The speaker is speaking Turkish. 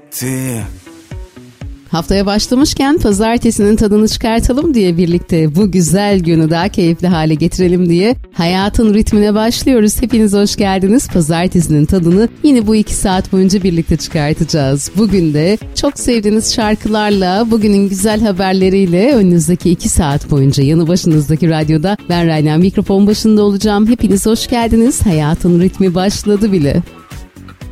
etti. Haftaya başlamışken pazartesinin tadını çıkartalım diye birlikte bu güzel günü daha keyifli hale getirelim diye hayatın ritmine başlıyoruz. Hepiniz hoş geldiniz. Pazartesinin tadını yine bu 2 saat boyunca birlikte çıkartacağız. Bugün de çok sevdiğiniz şarkılarla, bugünün güzel haberleriyle önünüzdeki 2 saat boyunca yanı başınızdaki radyoda ben Rayna mikrofon başında olacağım. Hepiniz hoş geldiniz. Hayatın ritmi başladı bile.